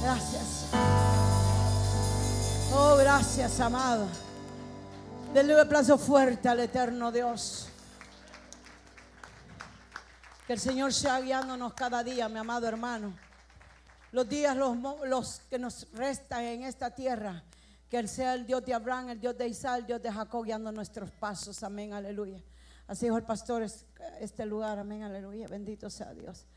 Gracias. Oh, gracias, amado. Denle un aplauso fuerte al eterno Dios. Que el Señor sea guiándonos cada día, mi amado hermano. Los días, los que nos restan en esta tierra, que Él sea el Dios de Abraham, el Dios de Isaac, el Dios de Jacob, guiando nuestros pasos. Amén, aleluya. Así dijo el pastor, este lugar, amén, aleluya. Bendito sea Dios.